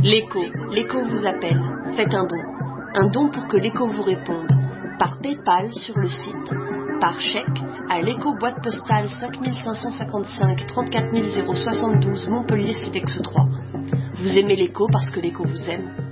L'écho vous appelle. Faites un don. Un don pour que l'écho vous réponde. Par PayPal sur le site. Par chèque à l'écho boîte postale 5555 34 072 Montpellier Cedex 3. Vous aimez l'écho parce que l'écho vous aime.